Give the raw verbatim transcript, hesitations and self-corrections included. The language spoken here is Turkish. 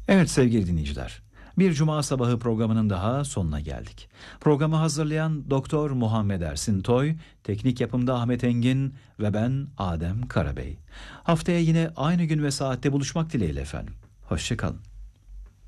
Evet sevgili dinleyiciler, bir Cuma sabahı programının daha sonuna geldik. Programı hazırlayan Doktor Muhammed Ersin Toy, teknik yapımda Ahmet Engin ve ben Adem Karabey. Haftaya yine aynı gün ve saatte buluşmak dileğiyle efendim. Hoşça kalın.